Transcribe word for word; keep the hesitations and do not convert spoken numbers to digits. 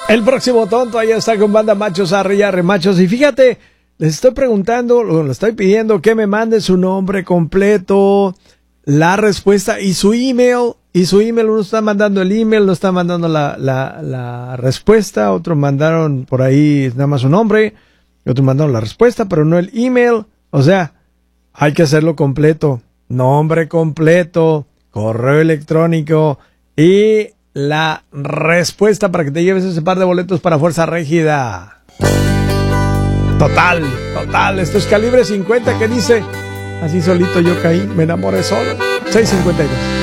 El próximo tonto ahí está con banda Machos Arre y Arre Machos. Y fíjate, les estoy preguntando, les estoy pidiendo que me manden su nombre completo, la respuesta y su email. Y su email, uno está mandando el email, uno está mandando la, la, la respuesta, otros mandaron por ahí nada más su nombre, y otros mandaron la respuesta, pero no el email. O sea, hay que hacerlo completo. Nombre completo, correo electrónico y la respuesta para que te lleves ese par de boletos para Fuerza Régida. Total, total. Esto es Calibre cincuenta que dice, así solito yo caí, me enamoré solo. seiscientos cincuenta y dos.